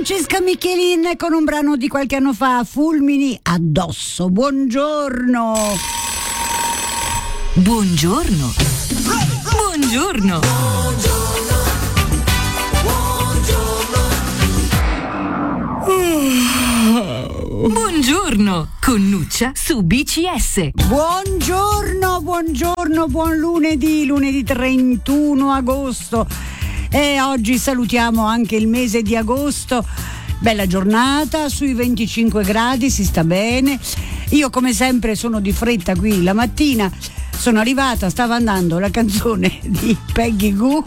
Francesca Michelin con un brano di qualche anno fa, Fulmini addosso. Buongiorno. Buongiorno. Buongiorno. Buongiorno con Nuccia su BCS. Buongiorno, buon lunedì 31 agosto. E oggi salutiamo anche il mese di agosto. Bella giornata, sui 25 gradi, si sta bene. Io come sempre sono di fretta qui la mattina. Sono arrivata, stava andando la canzone di Peggy Gou,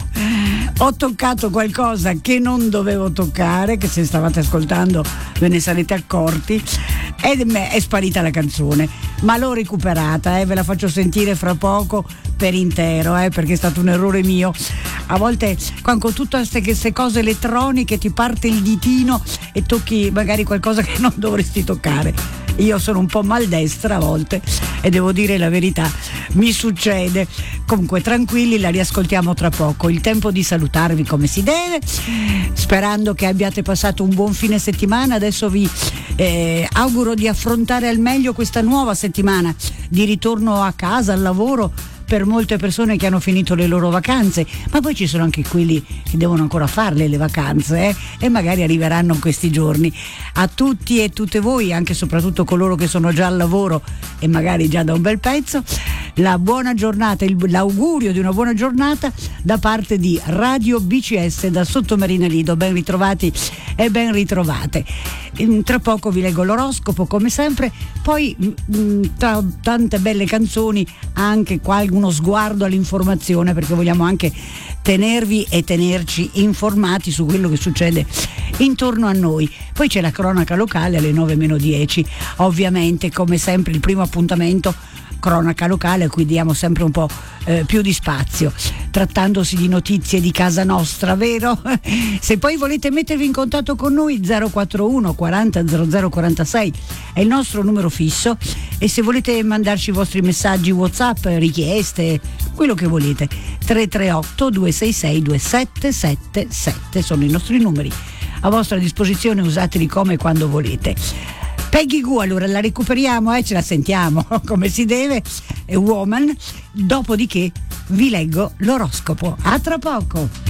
ho toccato qualcosa che non dovevo toccare, che se stavate ascoltando ve ne sarete accorti, ed è sparita la canzone, ma l'ho recuperata, ve la faccio sentire fra poco per intero, perché è stato un errore mio. A volte con tutte queste cose elettroniche ti parte il ditino e tocchi magari qualcosa che non dovresti toccare. Io sono un po' maldestra a volte e devo dire la verità, mi succede. Comunque tranquilli, la riascoltiamo tra poco. Il tempo di salutarvi come si deve, sperando che abbiate passato un buon fine settimana. Adesso vi auguro di affrontare al meglio questa nuova settimana di ritorno a casa, al lavoro, per molte persone che hanno finito le loro vacanze, ma poi ci sono anche quelli che devono ancora farle le vacanze e magari arriveranno in questi giorni. A tutti e tutte voi, anche e soprattutto coloro che sono già al lavoro e magari già da un bel pezzo, la buona giornata, l'augurio di una buona giornata da parte di Radio BCS da Sottomarina Lido. Ben ritrovati e ben ritrovate. Tra poco vi leggo l'oroscopo come sempre, poi tra tante belle canzoni anche uno sguardo all'informazione, perché vogliamo anche tenervi e tenerci informati su quello che succede intorno a noi. Poi c'è la cronaca locale alle 9:10, ovviamente come sempre il primo appuntamento cronaca locale a cui diamo sempre un po' più di spazio, trattandosi di notizie di casa nostra, vero? Se poi volete mettervi in contatto con noi, 041 40 00 46 è il nostro numero fisso, e se volete mandarci i vostri messaggi WhatsApp, richieste, quello che volete, 338 266 2777 sono i nostri numeri a vostra disposizione, usateli come e quando volete. Peggy Gou, allora la recuperiamo, ce la sentiamo come si deve, è Woman, dopodiché vi leggo l'oroscopo. A tra poco.